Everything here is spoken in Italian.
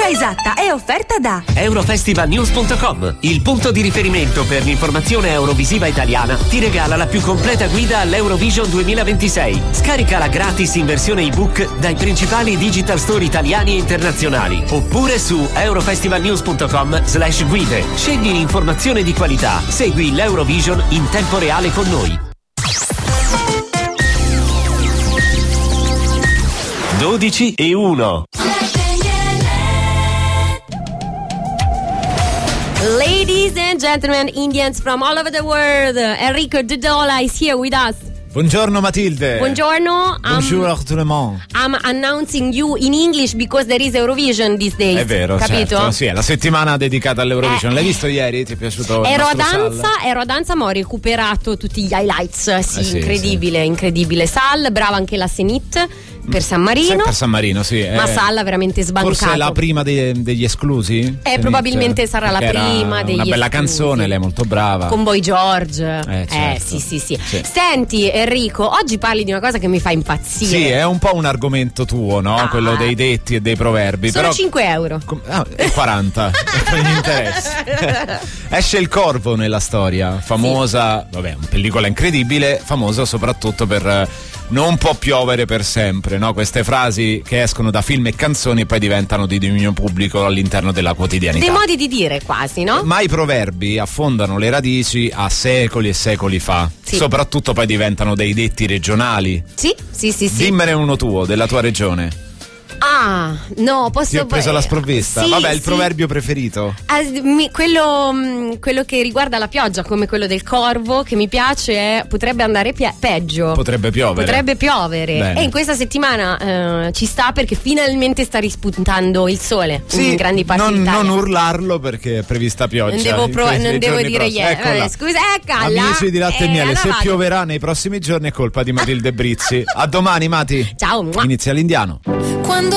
misura esatta è offerta da Eurofestivalnews.com, il punto di riferimento per l'informazione eurovisiva italiana, ti regala la più completa guida all'Eurovision 2026. Scaricala gratis in versione ebook dai principali digital store italiani e internazionali, oppure su eurofestivalnews.com/guide. Scegli l'informazione di qualità, segui l'Eurovision in tempo reale con noi. 12:01. Ladies and gentlemen, Indians from all over the world, Enrico Dudola is here with us. Buongiorno Matilde. Buongiorno. Bonjour tout le monde. I'm announcing you in English because there is Eurovision these days. È vero, capito? Certo. Sì, è la settimana dedicata all'Eurovision. L'hai visto ieri? Ti è piaciuto? Ero a danza, ma ho recuperato tutti gli highlights. Sì, incredibile. Sal, brava anche la Senit. Per San Marino. Per San Marino, sì. Ma Salla veramente sbancato. Forse è la prima degli esclusi? Probabilmente sarà la prima degli una bella esclusi. Canzone, lei è molto brava. Con Boy George. Certo. Sì. Senti Enrico, oggi parli di una cosa che mi fa impazzire. Sì, è un po' un argomento tuo, no? Quello dei detti e dei proverbi. Sono però 5 euro. E 40. Non mi interessa. Esce il corvo nella storia. Famosa, vabbè, una pellicola incredibile. Famosa soprattutto per non può piovere per sempre, no? Queste frasi che escono da film e canzoni e poi diventano di dominio pubblico all'interno della quotidianità. Dei modi di dire quasi, no? Ma i proverbi affondano le radici a secoli e secoli fa. Sì. Soprattutto poi diventano dei detti regionali. Sì. Dimmene uno tuo, della tua regione. Ah, no, posso. Ti ho preso la sprovvista. Sì, vabbè, il proverbio preferito? Quello che riguarda la pioggia, come quello del corvo, che mi piace è potrebbe andare peggio. Potrebbe piovere. Bene. E in questa settimana ci sta perché finalmente sta rispuntando il sole in grandi parti d'Italia. Non urlarlo perché è prevista pioggia. Non devo dire niente. Scusa, amici di Latte e Miele, allora se vado. pioverà nei prossimi giorni è colpa di Matilde Brizzi. A domani, Mati. Ciao. Inizia l'Indiano. Quando